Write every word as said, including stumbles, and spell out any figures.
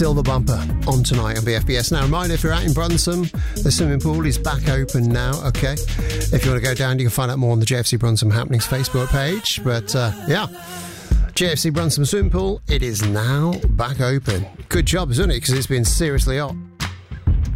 Silver Bumper on tonight on B F B S. Now, reminder, if you're out in Brunsom, the swimming pool is back open now, okay? If you want to go down, you can find out more on the J F C Brunsom Happenings Facebook page. But, uh, yeah, J F C Brunsom Swimming Pool, it is now back open. Good job, isn't it? Because it's been seriously hot.